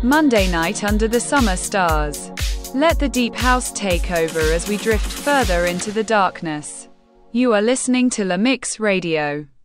Monday night under the summer stars. Let the deep house take over as we drift further into the darkness. You are listening to La Mix Radio.